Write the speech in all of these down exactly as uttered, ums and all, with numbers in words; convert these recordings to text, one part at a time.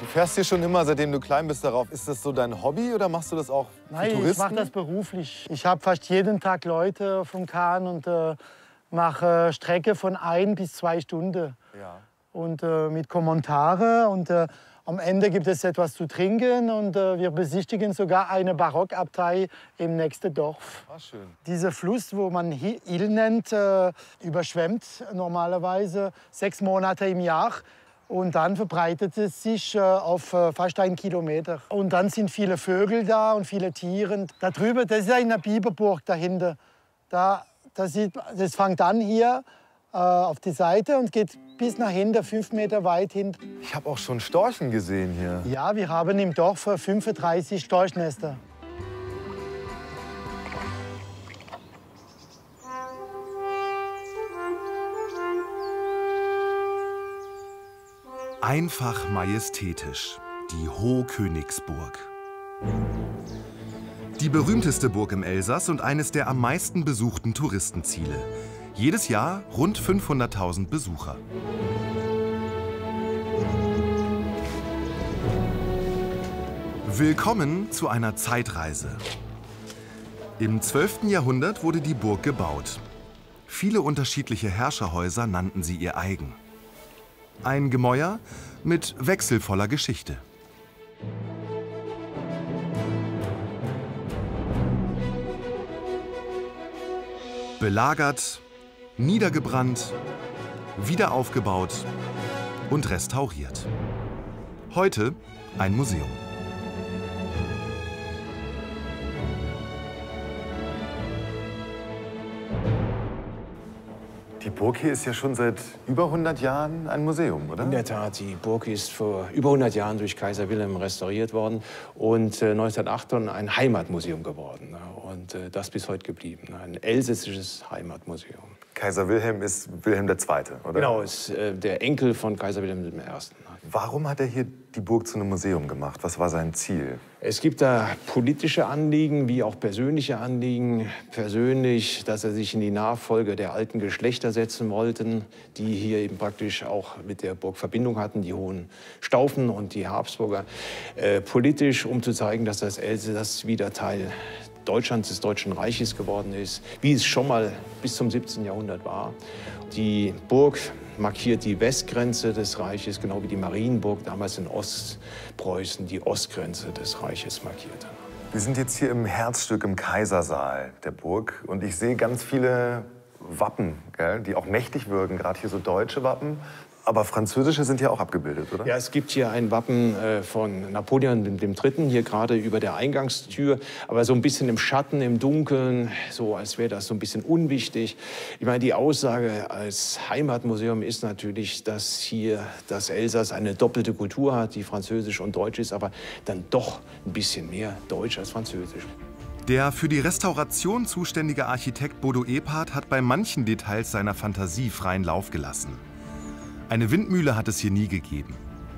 fährst hier schon immer, seitdem du klein bist, darauf. Ist das so dein Hobby oder machst du das auch für Nein, Touristen? ich mache das beruflich. Ich habe fast jeden Tag Leute vom Kahn und äh, mache Strecke von ein bis zwei Stunden. Ja. Und äh, mit Kommentare. Und äh, am Ende gibt es etwas zu trinken. Und äh, wir besichtigen sogar eine Barockabtei im nächsten Dorf. Ah, schön. Dieser Fluss, wo man Il nennt, äh, überschwemmt normalerweise sechs Monate im Jahr. Und dann verbreitet es sich äh, auf äh, fast einen Kilometer. Und dann sind viele Vögel da und viele Tiere. Da drüben, das ist eine Biberburg dahinter. Da, das, sieht, das fängt an hier äh, auf die Seite und geht bis nach hinten, fünf Meter weit hin. Ich habe auch schon Storchen gesehen hier. Ja, wir haben im Dorf fünfunddreißig Storchnester. Einfach majestätisch, die Hohkönigsburg. Die berühmteste Burg im Elsass und eines der am meisten besuchten Touristenziele. Jedes Jahr rund fünfhunderttausend Besucher. Willkommen zu einer Zeitreise. Im zwölften Jahrhundert wurde die Burg gebaut. Viele unterschiedliche Herrscherhäuser nannten sie ihr eigen. Ein Gemäuer mit wechselvoller Geschichte. Belagert, niedergebrannt, wieder aufgebaut und restauriert. Heute ein Museum. Die Burg hier ist ja schon seit über hundert Jahren ein Museum, oder? In der Tat, die Burg ist vor über hundert Jahren durch Kaiser Wilhelm restauriert worden und äh, neunzehnhundertacht ein Heimatmuseum geworden. Und äh, das bis heute geblieben, ein elsässisches Heimatmuseum. Kaiser Wilhelm ist Wilhelm der Zweite, oder? Genau, ist äh, der Enkel von Kaiser Wilhelm der Erste. Warum hat er hier die Burg zu einem Museum gemacht? Was war sein Ziel? Es gibt da politische Anliegen wie auch persönliche Anliegen. Persönlich, dass er sich in die Nachfolge der alten Geschlechter setzen wollte, die hier eben praktisch auch mit der Burg Verbindung hatten, die Hohenstaufen und die Habsburger. Äh, politisch, um zu zeigen, dass das Elsass wieder Teil Deutschlands, des Deutschen Reiches geworden ist, wie es schon mal bis zum siebzehnten Jahrhundert war. Die Burg markiert die Westgrenze des Reiches, genau wie die Marienburg damals in Ostpreußen die Ostgrenze des Reiches markierte. Wir sind jetzt hier im Herzstück im Kaisersaal der Burg und ich sehe ganz viele Wappen, gell, die auch mächtig wirken, gerade hier so deutsche Wappen. Aber französische sind hier auch abgebildet, oder? Ja, es gibt hier ein Wappen äh, von Napoleon dem Dritten, hier gerade über der Eingangstür, aber so ein bisschen im Schatten, im Dunkeln, so als wäre das so ein bisschen unwichtig. Ich meine, die Aussage als Heimatmuseum ist natürlich, dass hier das Elsass eine doppelte Kultur hat, die französisch und deutsch ist, aber dann doch ein bisschen mehr deutsch als französisch. Der für die Restauration zuständige Architekt Bodo Ebhardt hat bei manchen Details seiner Fantasie freien Lauf gelassen. Eine Windmühle hat es hier nie gegeben.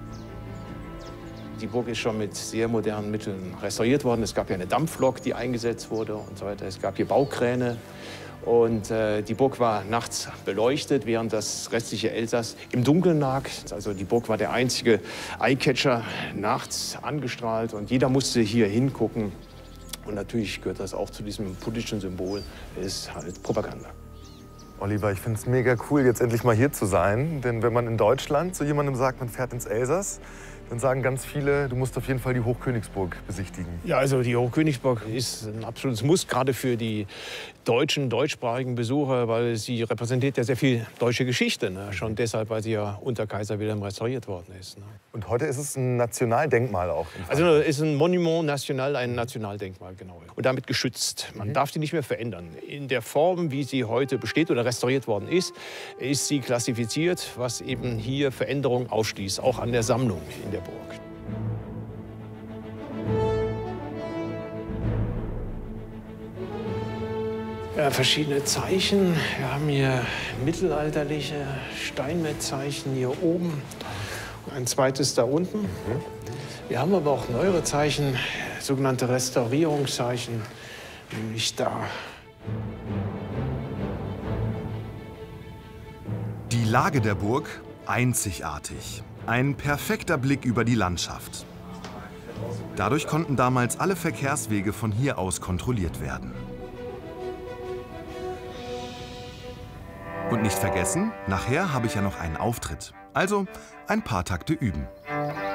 Die Burg ist schon mit sehr modernen Mitteln restauriert worden. Es gab ja eine Dampflok, die eingesetzt wurde und so weiter. Es gab hier Baukräne. Und äh, die Burg war nachts beleuchtet, während das restliche Elsass im Dunkeln lag. Also die Burg war der einzige Eyecatcher, nachts angestrahlt. Und jeder musste hier hingucken. Und natürlich gehört das auch zu diesem politischen Symbol, ist halt Propaganda. Oliver, ich finde es mega cool, jetzt endlich mal hier zu sein. Denn wenn man in Deutschland zu jemandem sagt, man fährt ins Elsass, dann sagen ganz viele, du musst auf jeden Fall die Hochkönigsburg besichtigen. Ja, also die Hochkönigsburg ist ein absolutes Muss, gerade für die deutschen, deutschsprachigen Besucher, weil sie repräsentiert ja sehr viel deutsche Geschichte. Ne? Schon deshalb, weil sie ja unter Kaiser Wilhelm restauriert worden ist. Ne? Und heute ist es ein Nationaldenkmal auch. Also es ist ein Monument national, ein Nationaldenkmal, genau. Und damit geschützt. Man mhm. darf die nicht mehr verändern. In der Form, wie sie heute besteht oder restauriert worden ist, ist sie klassifiziert, was eben hier Veränderungen ausschließt, auch an der Sammlung in der Burg. Ja, verschiedene Zeichen. Wir haben hier mittelalterliche Steinmetzzeichen hier oben. Ein zweites da unten. Wir haben aber auch neuere Zeichen, sogenannte Restaurierungszeichen, nämlich da. Die Lage der Burg, Einzigartig. Ein perfekter Blick über die Landschaft. Dadurch konnten damals alle Verkehrswege von hier aus kontrolliert werden. Und nicht vergessen, nachher habe ich ja noch einen Auftritt. Also ein paar Takte üben.